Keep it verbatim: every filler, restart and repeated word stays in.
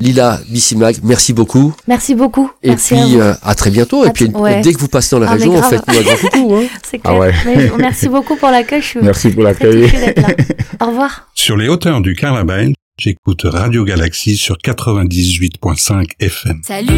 Lila Bissimag, merci beaucoup. Merci beaucoup. Et merci puis, à, euh, à très bientôt. À et puis, t- ouais. dès que vous passez dans la Ah, région, faites-nous un grand coucou. Hein. C'est clair. Ah ouais. Mais, merci beaucoup pour l'accueil. Je suis Merci pour très l'accueil. touchée d'être là. Au revoir. Sur les hauteurs du Carlabin, j'écoute Radio Galaxie sur quatre-vingt-dix-huit virgule cinq F M. Salut.